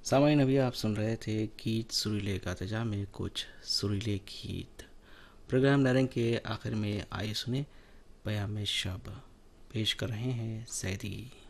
सामान्य अभी आप सुन रहे थे गीत सुरीले का तजा में कुछ सुरीले गीत। प्रोग्राम नरंग के आखिर में आइए सुने पयामे शब पेश कर रहे हैं सैदी।